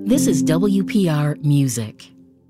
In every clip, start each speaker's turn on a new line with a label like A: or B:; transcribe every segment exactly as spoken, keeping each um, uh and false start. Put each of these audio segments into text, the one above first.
A: This is W P R Music.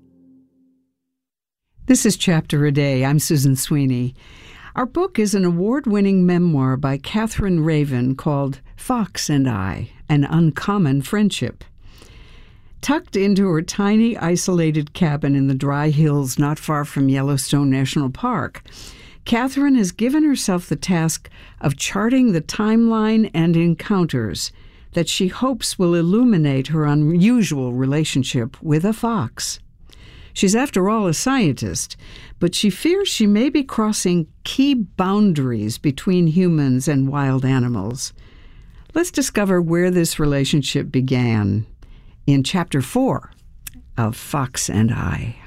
B: This is Chapter a Day. I'm Susan Sweeney. Our book is an award-winning memoir by Catherine Raven called Fox and I, An Uncommon Friendship. Tucked into her tiny, isolated cabin in the dry hills not far from Yellowstone National Park, Catherine has given herself the task of charting the timeline and encounters that she hopes will illuminate her unusual relationship with a fox. She's, after all, a scientist, but she fears she may be crossing key boundaries between humans and wild animals. Let's discover where this relationship began in Chapter four of Fox and I.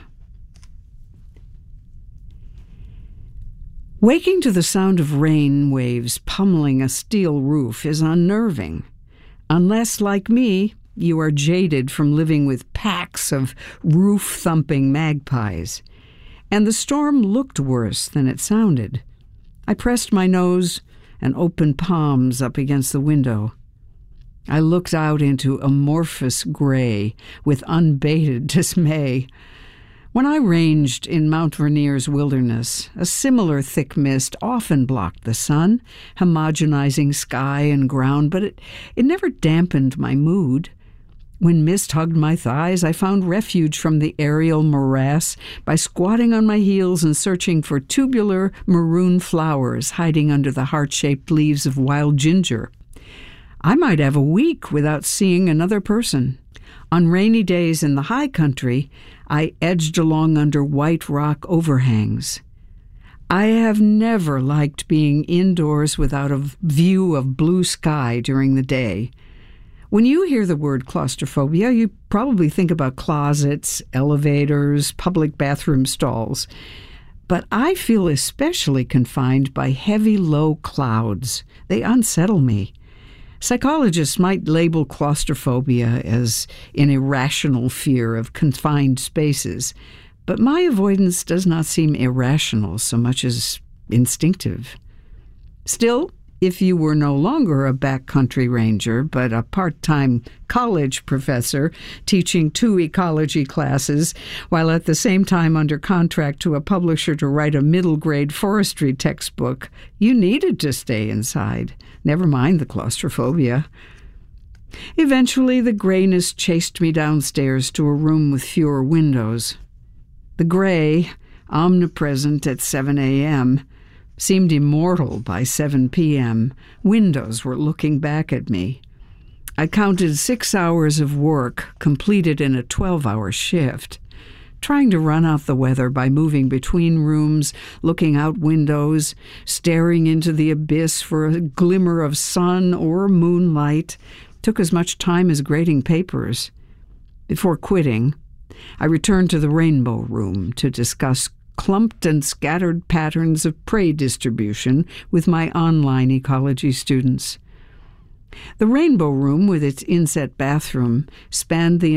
B: Waking to the sound of rain waves pummeling a steel roof is unnerving, unless, like me, you are jaded from living with packs of roof-thumping magpies. And the storm looked worse than it sounded. I pressed my nose and open palms up against the window. I looked out into amorphous gray with unbated dismay. When I ranged in Mount Rainier's wilderness, a similar thick mist often blocked the sun, homogenizing sky and ground, but it, it never dampened my mood. When mist hugged my thighs, I found refuge from the aerial morass by squatting on my heels and searching for tubular maroon flowers hiding under the heart-shaped leaves of wild ginger. I might have a week without seeing another person. On rainy days in the high country, I edged along under white rock overhangs. I have never liked being indoors without a view of blue sky during the day. When you hear the word claustrophobia, you probably think about closets, elevators, public bathroom stalls. But I feel especially confined by heavy, low clouds. They unsettle me. Psychologists might label claustrophobia as an irrational fear of confined spaces, but my avoidance does not seem irrational so much as instinctive. Still, if you were no longer a backcountry ranger, but a part-time college professor teaching two ecology classes, while at the same time under contract to a publisher to write a middle-grade forestry textbook, you needed to stay inside. Never mind the claustrophobia. Eventually, the grayness chased me downstairs to a room with fewer windows. The gray, omnipresent at seven a.m., seemed immortal by seven p.m. Windows were looking back at me. I counted six hours of work completed in a twelve-hour shift, trying to run out the weather by moving between rooms, looking out windows, staring into the abyss for a glimmer of sun or moonlight, took as much time as grading papers. Before quitting, I returned to the rainbow room to discuss clumped and scattered patterns of prey distribution with my online ecology students. The rainbow room, with its inset bathroom, spanned the